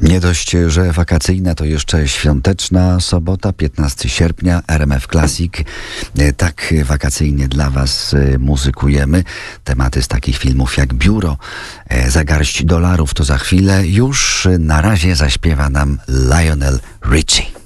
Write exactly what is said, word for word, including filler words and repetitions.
Nie dość, że wakacyjna, to jeszcze świąteczna sobota, piętnastego sierpnia, R M F Classic. Tak wakacyjnie dla was muzykujemy. Tematy z takich filmów jak Biuro, Za garść dolarów to za chwilę. Już na razie zaśpiewa nam Lionel Richie.